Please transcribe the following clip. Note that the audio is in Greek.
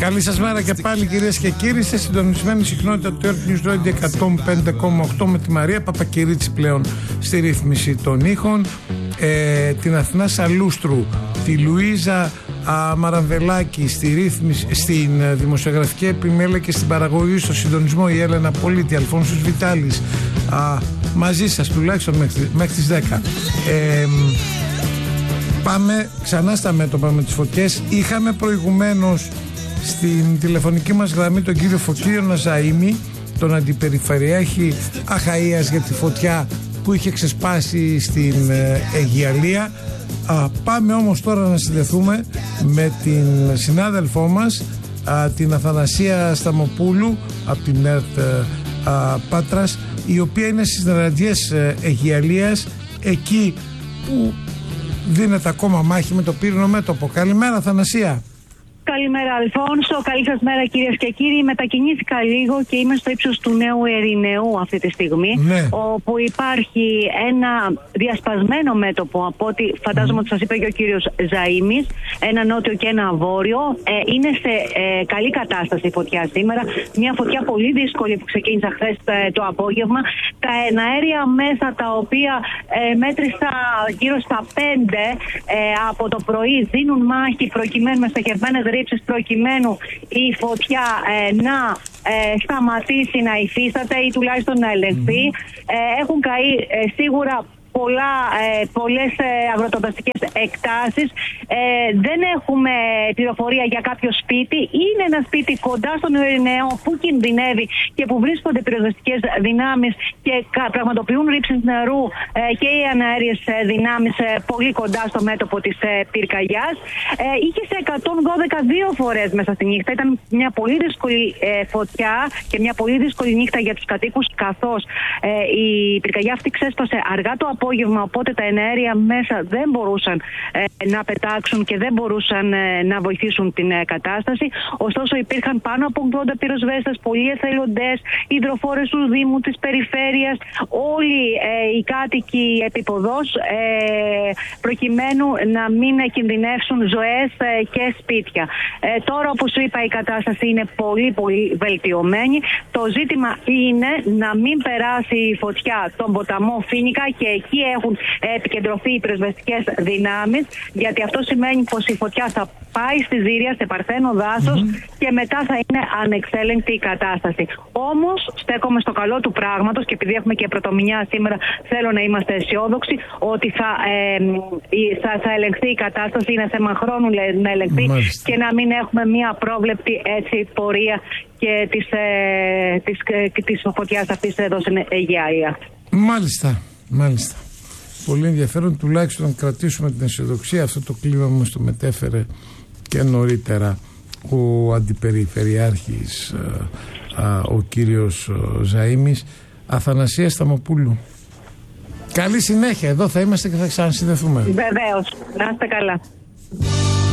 Καλή σας μέρα και πάλι, κυρίες και κύριοι. Είστε συντονισμένη συχνότητα του Earth News Radio 105,8 με τη Μαρία Παπακυρίτση πλέον στη ρύθμιση των ήχων, την Αθηνά Σαλούστρου, τη Λουίζα Μαραβελάκη στη ρύθμιση, στην δημοσιογραφική επιμέλεια και στην παραγωγή, στο συντονισμό η Έλενα Πολίτη, Αλφόνσος Βιτάλης, μαζί σας τουλάχιστον μέχρι τις 10. Πάμε ξανά στα μέτωπα με τις φωτιές. Είχαμε προηγουμένως στην τηλεφωνική μας γραμμή τον κύριο Φωτίωνα Ζαΐμη, τον αντιπεριφερειάρχη Αχαΐας, για τη φωτιά που είχε ξεσπάσει στην Αιγιαλία. Πάμε όμως τώρα να συνδεθούμε με την συνάδελφό μας, την Αθανασία Σταμοπούλου από την ΕΡΤ Πάτρας, η οποία είναι στις νεραδιές Αιγιαλίας, εκεί που δίνεται ακόμα μάχη με το πύρινο μέτωπο. Καλημέρα, Αθανασία. Καλημέρα, Αλφόνσο. Καλή σας μέρα, κυρίες και κύριοι. Μετακινήθηκα λίγο και είμαι στο ύψος του Νέου Ερηνεού αυτή τη στιγμή, όπου υπάρχει ένα διασπασμένο μέτωπο, από ό,τι φαντάζομαι ότι σας είπε και ο κύριος Ζαΐμης, ένα νότιο και ένα βόρειο. Είναι σε καλή κατάσταση η φωτιά σήμερα. Μια φωτιά πολύ δύσκολη που ξεκίνησε χθες το απόγευμα. Τα εναέρια μέσα, τα οποία μέτρησα γύρω στα 5 από το πρωί, δίνουν μάχη προκειμένου με στοχευμένες ρήψεις, προκειμένου η φωτιά να σταματήσει να υφίσταται ή τουλάχιστον να ελεγχθεί. Έχουν καεί σίγουρα πολλές αγροτοπαστικές εκτάσεις. Δεν έχουμε πληροφορία για κάποιο σπίτι. Είναι ένα σπίτι κοντά στον Ερηναίο που κινδυνεύει και που βρίσκονται πυροσβεστικές δυνάμεις και πραγματοποιούν ρήψεις νερού και οι αναέριες δυνάμεις πολύ κοντά στο μέτωπο της πυρκαγιάς. Είχε σε 112 δύο φορές μέσα στη νύχτα. Ήταν μια πολύ δύσκολη φωτιά και μια πολύ δύσκολη νύχτα για τους κατοίκους, καθώς η πυρκαγιά αυτή ξέσπασε αργά το απόγευμα, οπότε τα εναέρια μέσα δεν μπορούσαν να πετάξουν και δεν μπορούσαν να βοηθήσουν την κατάσταση. Ωστόσο υπήρχαν πάνω από 80 πυροσβέστες, πολλοί εθελοντές, υδροφόρες του Δήμου, της Περιφέρειας, όλοι οι κάτοικοι επίποδος, προκειμένου να μην κινδυνεύσουν ζωές και σπίτια. Τώρα, όπως σου είπα, η κατάσταση είναι πολύ βελτιωμένη. Το ζήτημα είναι να μην περάσει η φωτιά τον ποταμό Φοίνικα, και εκεί έχουν επικεντρωθεί οι πυροσβεστικές δυνάμεις, γιατί αυτό σημαίνει πως η φωτιά θα πάει στη Ζήρια, σε παρθένο δάσος, και μετά θα είναι ανεξέλεγκτη η κατάσταση. Όμως στέκομαι στο καλό του πράγματος, και επειδή έχουμε και πρωτομηνιά σήμερα, θέλω να είμαστε αισιόδοξοι ότι θα ελεγχθεί η κατάσταση. Είναι θέμα χρόνου να ελεγχθεί και να μην έχουμε μια απρόβλεπτη πορεία και της φωτιάς αυτής εδώ στην Αιγιαλία. Μάλιστα. Πολύ ενδιαφέρον, τουλάχιστον να κρατήσουμε την αισιοδοξία. Αυτό το κλίμα μας το μετέφερε και νωρίτερα ο αντιπεριφερειάρχης, ο κύριος Ζαΐμης. Αθανασία Σταμοπούλου, καλή συνέχεια. Εδώ θα είμαστε και θα ξανασυνδεθούμε. Βεβαίως. Να είστε καλά.